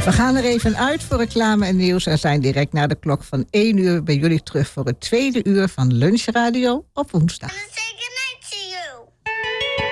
We gaan er even uit voor reclame en nieuws en zijn direct na de klok van 1 uur bij jullie terug voor het tweede uur van Lunchradio op woensdag.